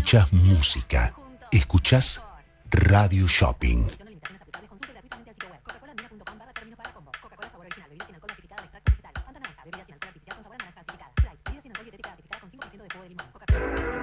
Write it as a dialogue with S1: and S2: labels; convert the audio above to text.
S1: escuchás música, escuchás Radio Shopping.
S2: Con 5% de jugo de limón.